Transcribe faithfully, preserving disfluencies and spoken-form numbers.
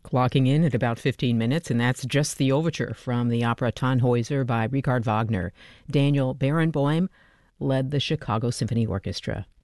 Clocking in at about fifteen minutes, and that's just the overture from the opera Tannhäuser by Richard Wagner. Daniel Barenboim led the Chicago Symphony Orchestra.